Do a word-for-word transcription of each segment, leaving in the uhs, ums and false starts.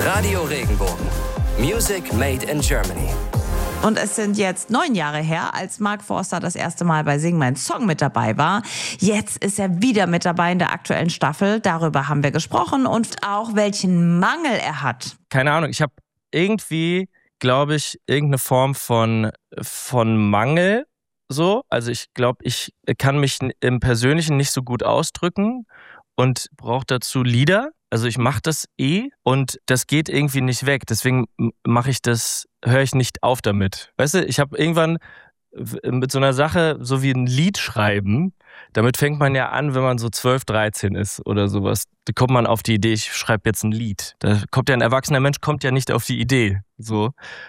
Radio Regenbogen. Music made in Germany. Und es sind jetzt neun Jahre her, als Mark Forster das erste Mal bei Sing mein Song mit dabei war. Jetzt ist er wieder mit dabei in der aktuellen Staffel. Darüber haben wir gesprochen und auch, welchen Mangel er hat. Keine Ahnung, ich habe irgendwie, glaube ich, irgendeine Form von, von Mangel. So, also ich glaube, ich kann mich im Persönlichen nicht so gut ausdrücken und brauche dazu Lieder. Also ich mache das eh und das geht irgendwie nicht weg. Deswegen mache ich das, höre ich nicht auf damit. Weißt du, ich habe irgendwann mit so einer Sache, so wie ein Lied schreiben, damit fängt man ja an, wenn man so zwölf, dreizehn ist oder sowas. Da kommt man auf die Idee, ich schreibe jetzt ein Lied. Da kommt ja ein erwachsener Mensch, kommt ja nicht auf die Idee. So.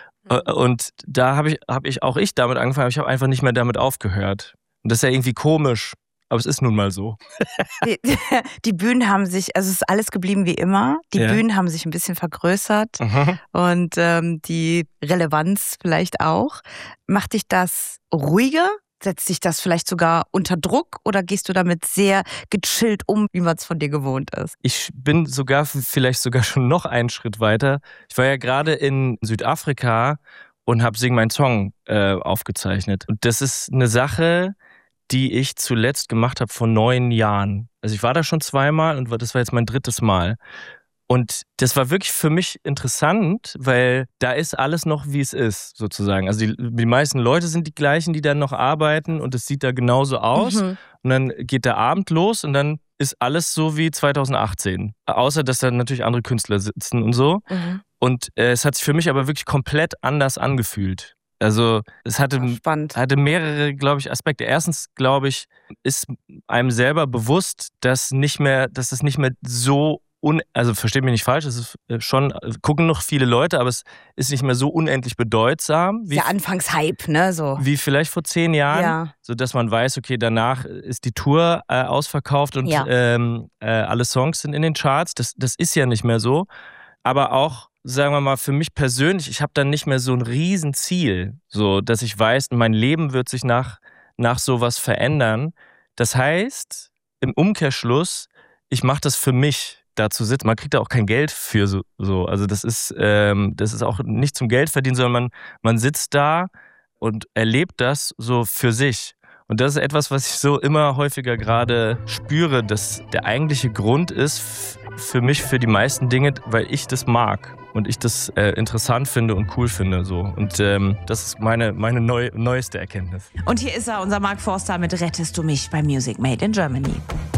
Und da habe ich, hab ich auch ich damit angefangen, aber ich habe einfach nicht mehr damit aufgehört. Und das ist ja irgendwie komisch. Aber es ist nun mal so. Die, die Bühnen haben sich, also es ist alles geblieben wie immer. Die ja. Bühnen haben sich ein bisschen vergrößert Mhm. und ähm, die Relevanz vielleicht auch. Macht dich das ruhiger? Setzt dich das vielleicht sogar unter Druck oder gehst du damit sehr gechillt um, wie man es von dir gewohnt ist? Ich bin sogar vielleicht sogar schon noch einen Schritt weiter. Ich war ja gerade in Südafrika und habe Sing mein Song äh, aufgezeichnet. Und das ist eine Sache, die ich zuletzt gemacht habe vor neun Jahren. Also ich war da schon zweimal und das war jetzt mein drittes Mal. Und das war wirklich für mich interessant, weil da ist alles noch, wie es ist, sozusagen. Also die, die meisten Leute sind die gleichen, die dann noch arbeiten und es sieht da genauso aus. Mhm. Und dann geht der Abend los und dann ist alles so wie zweitausendachtzehn. Außer, dass da natürlich andere Künstler sitzen und so. Mhm. Und äh, es hat sich für mich aber wirklich komplett anders angefühlt. Also es hatte, Spannend. hatte mehrere, glaube ich, Aspekte. Erstens, glaube ich, ist einem selber bewusst, dass nicht mehr, dass es nicht mehr so un, also versteht mich nicht falsch, es ist schon, gucken noch viele Leute, aber es ist nicht mehr so unendlich bedeutsam wie, Der Anfangshype, ne? So. wie vielleicht vor zehn Jahren, Ja. so dass man weiß, okay, danach ist die Tour äh, ausverkauft und Ja. ähm, äh, alle Songs sind in den Charts. Das, das ist ja nicht mehr so. Aber auch, sagen wir mal, für mich persönlich, ich habe dann nicht mehr so ein Riesenziel, so dass ich weiß, mein Leben wird sich nach, nach sowas verändern. Das heißt, im Umkehrschluss, ich mache das für mich, da zu sitzen. Man kriegt da auch kein Geld für so. so. Also das ist, ähm, das ist auch nicht zum Geld verdienen, sondern man, man sitzt da und erlebt das so für sich. Und das ist etwas, was ich so immer häufiger gerade spüre, dass der eigentliche Grund ist f- für mich, für die meisten Dinge, weil ich das mag und ich das äh, interessant finde und cool finde. So. Und ähm, das ist meine, meine neu, neueste Erkenntnis. Und hier ist er, unser Mark Forster mit Rettest du mich bei Music Made in Germany.